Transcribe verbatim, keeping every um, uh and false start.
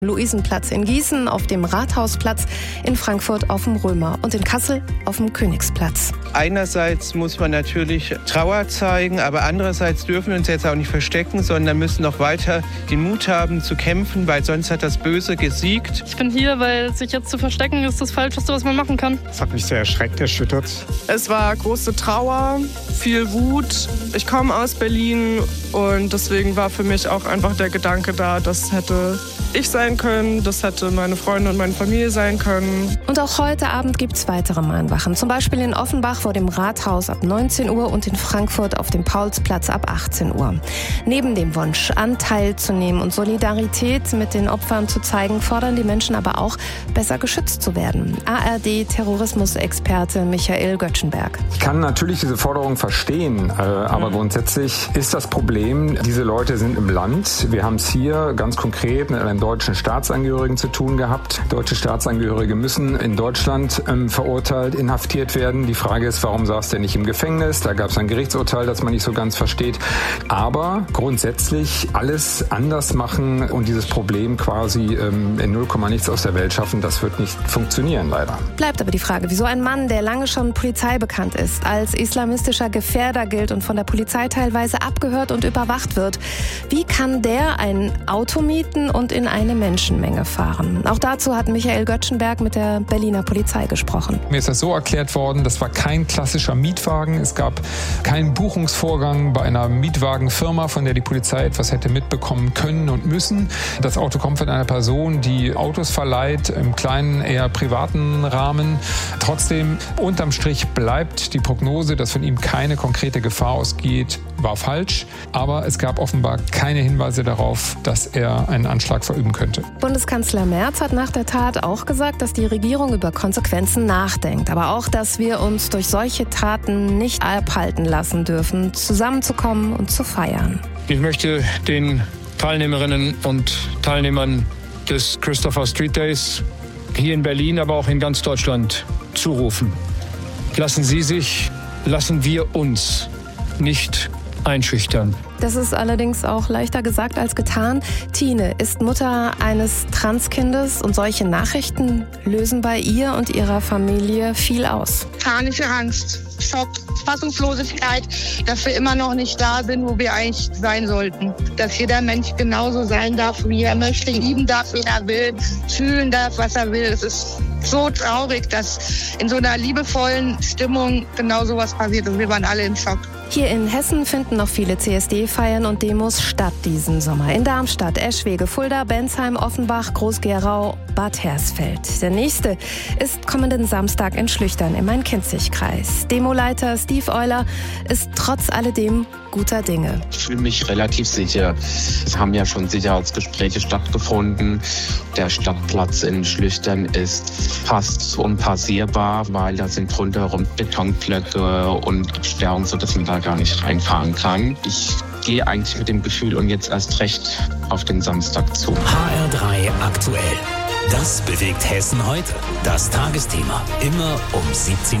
Luisenplatz in Gießen, auf dem Rathausplatz, in Frankfurt auf dem Römer und in Kassel auf dem Königsplatz. Einerseits muss man natürlich Trauer zeigen, aber andererseits dürfen wir uns jetzt auch nicht verstecken, sondern müssen noch weiter den Mut haben zu kämpfen, weil sonst hat das Böse gesiegt. Ich bin hier, weil sich jetzt zu verstecken ist das Falscheste, was man machen kann. Das hat mich sehr erschreckt, erschüttert. Es war große Trauer, viel Wut. Ich komme aus Berlin und deswegen war für mich auch einfach der Gedanke da, das hätte ich sein können, das hätte meine Freunde und meine Familie sein können. Und auch heute Abend gibt es weitere Mahnwachen. Zum Beispiel in Offenbach vor dem Rathaus ab neunzehn Uhr und in Frankfurt auf dem Paulsplatz ab achtzehn Uhr. Neben dem Wunsch, Anteil zu nehmen und Solidarität mit den Opfern zu zeigen, fordern die Menschen aber auch, besser geschützt zu werden. A R D-Terrorismusexperte Michael Göttschenberg. Ich kann natürlich diese Forderung verstehen, äh, aber mhm. grundsätzlich ist das Problem, diese Leute sind im Land. Wir haben es hier ganz konkret mit einem deutschen Staatsangehörigen zu tun gehabt. Deutsche Staatsangehörige müssen in Deutschland ähm, verurteilt, inhaftiert werden. Die Frage ist, warum saß der nicht im Gefängnis? Da gab es ein Gerichtsurteil, das man nicht so ganz versteht. Aber grundsätzlich alles anders machen und dieses Problem quasi ähm, in null Komma nichts aus der Welt schaffen, das wird nicht funktionieren, leider. Bleibt aber die Frage, wieso ein Mann, der lange schon Polizei bekannt ist, als islamistischer Gefährder gilt und von der Polizei teilweise abgehört und überwacht wird, wie kann der ein Auto mieten und in eine Menschenmenge fahren? Auch dazu hat Michael Göttschenberg mit der Berliner Polizei gesprochen. Mir ist das so erklärt worden, das war kein klassischer Mietwagen. Es gab keinen Buchungsvorgang bei einer Mietwagenfirma, von der die Polizei etwas hätte mitbekommen können und müssen. Das Auto kommt von einer Person, die Autos verleiht, im kleinen, eher privaten Rahmen. Trotzdem, unterm Strich bleibt die Prognose, dass von ihm keine konkrete Gefahr ausgeht, war falsch. Aber es gab offenbar keine Hinweise darauf, dass er einen Anschlag verüben könnte. Bundeskanzler Merz hat nach der Tat auch gesagt, dass die Regierung über Konsequenzen nachdenkt. Aber auch, dass wir uns durch solche Taten nicht abhalten lassen dürfen, zusammenzukommen und zu feiern. Ich möchte den Teilnehmerinnen und Teilnehmern des Christopher Street Days hier in Berlin, aber auch in ganz Deutschland zurufen. Lassen Sie sich, lassen wir uns nicht einschüchtern. Das ist allerdings auch leichter gesagt als getan. Tine ist Mutter eines Transkindes und solche Nachrichten lösen bei ihr und ihrer Familie viel aus. Panische Angst, Schock, Fassungslosigkeit, dass wir immer noch nicht da sind, wo wir eigentlich sein sollten. Dass jeder Mensch genauso sein darf, wie er möchte, lieben darf, wen er will, fühlen darf, was er will. Es ist so traurig, dass in so einer liebevollen Stimmung genau sowas passiert ist. Wir waren alle im Schock. Hier in Hessen finden noch viele C S D-Feiern und Demos statt diesen Sommer. In Darmstadt, Eschwege, Fulda, Bensheim, Offenbach, Groß-Gerau, Bad Hersfeld. Der nächste ist kommenden Samstag in Schlüchtern im Main-Kinzig-Kreis. Demoleiter Steve Euler ist trotz alledem guter Dinge. Ich fühle mich relativ sicher. Es haben ja schon Sicherheitsgespräche stattgefunden. Der Stadtplatz in Schlüchtern ist fast unpassierbar, weil da sind rundherum Betonblöcke und Absperrungen, sodass man da gar nicht reinfahren kann. Ich gehe eigentlich mit dem Gefühl und jetzt erst recht auf den Samstag zu. H R drei aktuell. Das bewegt Hessen heute. Das Tagesthema. Immer um siebzehn